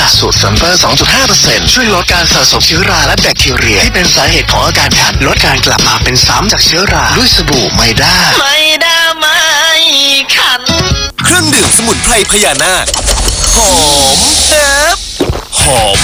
สูตรซันเฟอร์ 2.5% ช่วยลดการสะสมเชื้อราและแบคทีเรียที่เป็นสาเหตุของอาการคันลดการกลับมาเป็นซ้ำจากเชื้อราด้วยสบู่ไมด้าไม่คันเครื่องดื่มสมุนไพรพญานาคหอมเฮิบหอม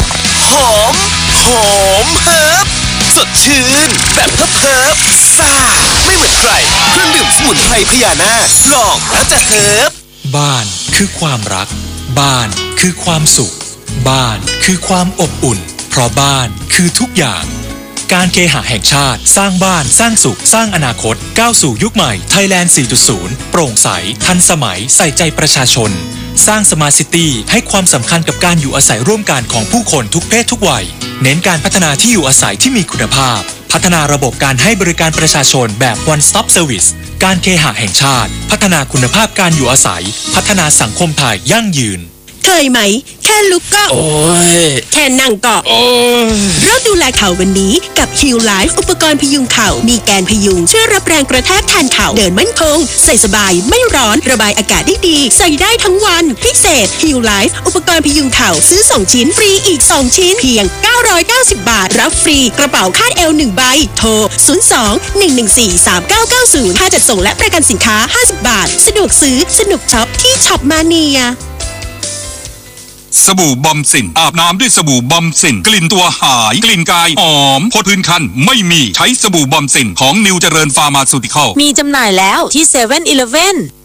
เฮิบสดชื่นแบบเฮิบซ่าไม่เหมือนใครเครื่องดื่มสมุนไพรพญานาคลองแล้วจะเฮิบบ้านคือความรักบ้านคือความสุขบ้านคือความอบอุ่นเพราะบ้านคือทุกอย่างการเคหะแห่งชาติสร้างบ้านสร้างสุขสร้างอนาคตก้าวสู่ยุคใหม่ไทยแลนด์ 4.0 โปร่งใสทันสมัยใส่ใจประชาชนสร้างสมาร์ทซิตี้ให้ความสำคัญกับการอยู่อาศัยร่วมกันของผู้คนทุกเพศทุกวัยเน้นการพัฒนาที่อยู่อาศัยที่มีคุณภาพพัฒนาระบบการให้บริการประชาชนแบบ One Stop Service การเคหะแห่งชาติพัฒนาคุณภาพการอยู่อาศัยพัฒนาสังคมไทยยั่งยืนเคยไหมแค่ลุกก็โอ้ยแค่นั่งก็โอ้ยเริ่มดูแลเข่าวันนี้กับ Heal Life อุปกรณ์พยุงเข่ามีแกนพยุงช่วยรับแรงกระแทกแทนเข่าเดินมั่นคงใส่สบายไม่ร้อนระบายอากาศได้ดีใส่ได้ทั้งวันพิเศษ Heal Life อุปกรณ์พยุงเข่าซื้อ2ชิ้นฟรีอีก2ชิ้นเพียง990 บาทรับฟรีกระเป๋าคาดเอว1ใบโทร02-114-3990ค่าจัดส่งและประกันสินค้า50 บาทสะดวกซื้อสนุกช็อปที่ช็อปมาเนียสบู่บอมสินอาบน้ำด้วยสบู่บอมสินกลิ่นตัวหายกลิ่นกายหอมพดพื้นคันไม่มีใช้สบู่บอมสินของนิวเจริญฟาร์มาซูติคอลมีจำหน่ายแล้วที่7-Eleven